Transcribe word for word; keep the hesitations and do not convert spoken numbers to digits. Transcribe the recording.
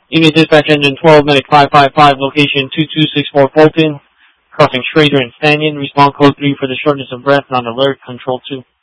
Union Dispatch Engine twelve, Medic five five five, location two two six four Fulton, crossing Schrader and Stanton. Respond code three for the shortness of breath, non-alert, control two.